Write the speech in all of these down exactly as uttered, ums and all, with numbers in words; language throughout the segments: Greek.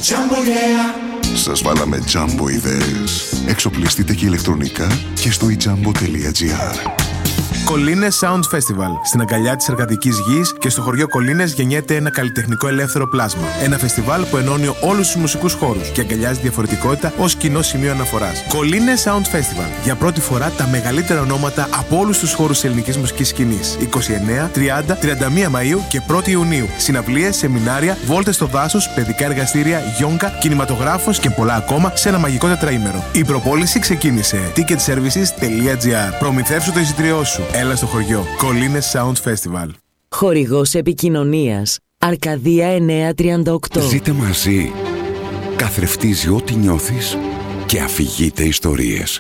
Σας βάλαμε τζάμπο ιδέες. Εξοπλιστείτε και ηλεκτρονικά και στο i jambo τελεία gr. Κολίνες Sound Festival. Στην αγκαλιά της εργατικής γης και στο χωριό Κολίνες γεννιέται ένα καλλιτεχνικό ελεύθερο πλάσμα. Ένα φεστιβάλ που ενώνει όλους τους μουσικούς χώρους και αγκαλιάζει διαφορετικότητα ως κοινό σημείο αναφοράς. Κολίνες Sound Festival. Για πρώτη φορά τα μεγαλύτερα ονόματα από όλους τους χώρους της ελληνικής μουσικής σκηνής. είκοσι εννέα, τριάντα, τριάντα μία Μαΐου και πρώτη Ιουνίου. Συναυλίες, σεμινάρια, βόλτες στο δάσος, παιδικά εργαστήρια, γιόγκα, κινηματογράφος και πολλά ακόμα σε ένα μαγικό τετραήμερο. Η προπόληση ξεκίνησε. ticket services τελεία gr. Προμηθεύσου το εισιτήριό σου. Έλα στο χωριό. Κολίνες Sound Festival. Χορηγός επικοινωνίας Αρκαδία εννιακόσια τριάντα οκτώ. Ζείτε μαζί. Καθρεφτίζει ό,τι νιώθεις και αφηγείται ιστορίες.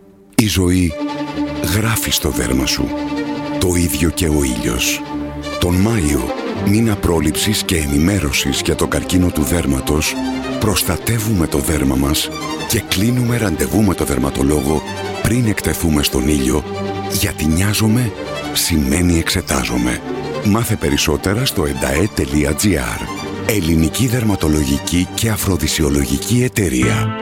Η ζωή γράφει στο δέρμα σου. Το ίδιο και ο ήλιος. Τον Μάιο, μήνα πρόληψης και ενημέρωσης για το καρκίνο του δέρματος, προστατεύουμε το δέρμα μας και κλείνουμε ραντεβού με το δερματολόγο πριν εκτεθούμε στον ήλιο, γιατί νοιάζομαι σημαίνει εξετάζομαι. Μάθε περισσότερα στο εντα-ε τελεία gr. Ελληνική δερματολογική και αφροδισιολογική εταιρεία.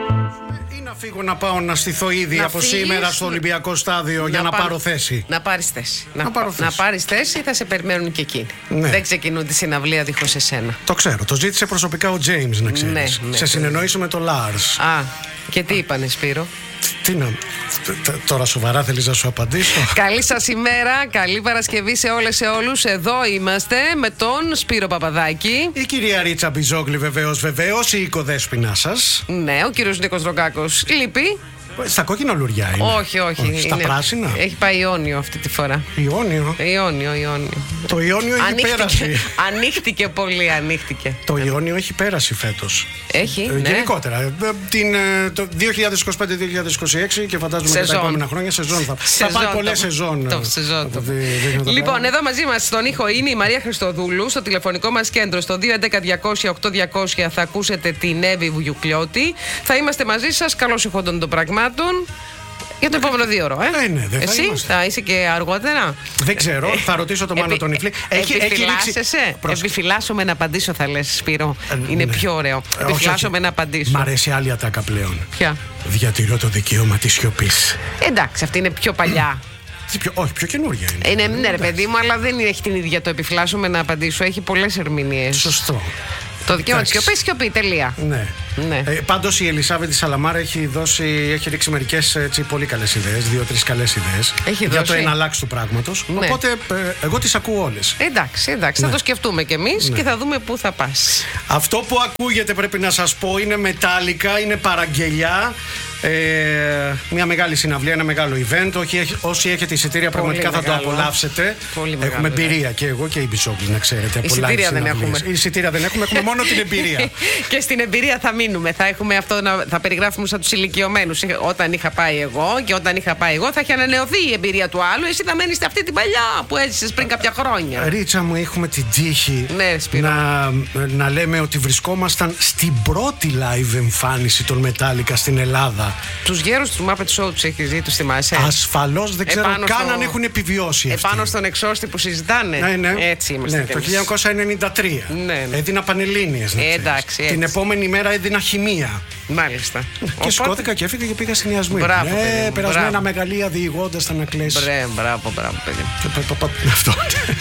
Ή να φύγω να πάω να στηθώ ήδη να από φύγεις, σήμερα στο Ολυμπιακό Στάδιο να για να πάρ, πάρω θέση. Να πάρεις θέση. Να, να, πάρω θέση. να πάρεις θέση, θα σε περιμένουν και εκείνοι. Ναι. Δεν ξεκινούν τη συναυλία δίχως εσένα. Το ξέρω. Το ζήτησε προσωπικά ο James, να ξέρεις. Ναι, ναι, σε συνεννόησε με τον Lars. Α, και τι είπανε, Σπύρο? Τι να... Τώρα σοβαρά θέλεις να σου απαντήσω? Καλή σας ημέρα, καλή Παρασκευή σε όλες σε όλους. Εδώ είμαστε με τον Σπύρο Παπαδάκη. Η κυρία Ρίτσα Μπιζόγλη βεβαίως, βεβαίως, η οικοδέσποινά σας. Ναι, ο κύριος Νίκος Δροκάκος. Λείπει. Στα κόκκινα λουριά είναι. Όχι, όχι. όχι. Στα είναι... πράσινα. Έχει πάει Ιόνιο αυτή τη φορά. Ιόνιο. Ιόνιο, Ιόνιο. Το Ιόνιο έχει ανοίχτηκε, πέρασει. Ανοίχτηκε πολύ, ανοίχτηκε. Το Ιόνιο έχει πέρασει φέτος. Έχει, ε, ναι. Γενικότερα. Την, το δύο χιλιάδες είκοσι πέντε δύο χιλιάδες είκοσι έξι και φαντάζομαι σεζόν. Και τα επόμενα χρόνια σεζόν θα, θα πάει πολλές σεζόν. Το σεζόν. Το. Λοιπόν, εδώ μαζί μας στον ήχο είναι η Μαρία Χριστοδούλου. Στο τηλεφωνικό μας κέντρο στο δύο έντεκα διακόσια οκτώ διακόσια θα ακούσετε την Εύη Βουγιουκλιώτη. Θα είμαστε μαζί σας. Καλώς ηχόντων των πραγμάτων. Για το επόμενο δύο ώρο, ε. ε ναι, δεν Εσύ θα, θα είσαι και αργότερα. Δεν ξέρω, θα ρωτήσω τον Μάνο τον Ιφλή. Επιφυλάσσεσαι. Επιφυλάσσομαι να απαντήσω, θα λες, Σπύρο. Είναι ναι. πιο ωραίο. Επιφυλάσσομαι να απαντήσω. Μ' αρέσει άλλη ατάκα πλέον. Ποια? Διατηρώ το δικαίωμα της σιωπής. Εντάξει, αυτή είναι πιο παλιά. Πιο, όχι, πιο καινούργια είναι. Είναι, ναι, ρε παιδί μου, αλλά δεν έχει την ίδια το επιφυλάσσομαι να απαντήσω. Έχει πολλές ερμηνείες. Σωστό. Το δικαίωμα της σιωπής, σιωπή, τελεία. Ναι. ναι. Ε, πάντως η Ελισάβετη Σαλαμάρα έχει, δώσει, έχει ρίξει μερικές έτσι, πολύ καλές ιδέες, δύο-τρεις καλές ιδέες έχει για δώσει. το εναλλάξ του πράγματος. Ναι. Οπότε ε, εγώ τις ακούω όλες. Εντάξει, εντάξει, ναι. θα το σκεφτούμε κι εμείς ναι. και θα δούμε πού θα πας. Αυτό που ακούγεται, πρέπει να σας πω, είναι μετάλλικα, είναι παραγγελιά. Ε, μια μεγάλη συναυλία, ένα μεγάλο event. Όχι, όσοι έχετε εισιτήρια πολύ πραγματικά μεγάλο. Θα το απολαύσετε. Πολύ έχουμε μεγάλο, εμπειρία ναι. και εγώ και η Μπισόγλης, να ξέρετε. Εισιτήρια δεν έχουμε. Εισιτήρια δεν έχουμε, έχουμε μόνο την εμπειρία. Και στην εμπειρία θα μείνουμε. Θα, έχουμε αυτό να, θα περιγράφουμε σαν τους ηλικιωμένους. Όταν είχα πάει εγώ και όταν είχα πάει εγώ θα έχει ανανεωθεί η εμπειρία του άλλου. Εσύ θα μένεις σε αυτή την παλιά που έζησες πριν κάποια χρόνια. Ρίτσα μου, έχουμε την τύχη ναι, να, να λέμε ότι βρισκόμασταν στην πρώτη live εμφάνιση των Metallica στην Ελλάδα. Τους γέρους του Muppet Show τους έχεις δει, τους θυμάσαι? Ασφαλώς, δεν ξέρω επάνω καν στο... αν έχουν επιβιώσει αυτοί. Επάνω στον εξώστη που συζητάνε. Ναι, ναι. Έτσι είμαστε. Ναι, το χίλια εννιακόσια ενενήντα τρία. Ναι, ναι. Έδινα Πανελλήνιες. Ε, εντάξει, την επόμενη μέρα έδινα Χημεία. Μάλιστα. Και Οπότε... σηκώθηκα και έφυγα και πήγα στην Ιασμίνη. Μπράβο, ναι, παιδί. περασμένα μεγαλεία διηγώντας τα να κλαίσει. Μπράβο, μπράβο, μπράβο, παιδί. Αυτό.